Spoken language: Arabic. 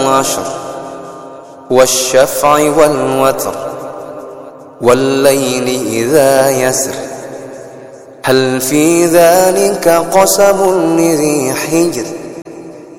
والعشر والشفع والوتر والليل إذا يسر هل في ذلك قسم لذي حجر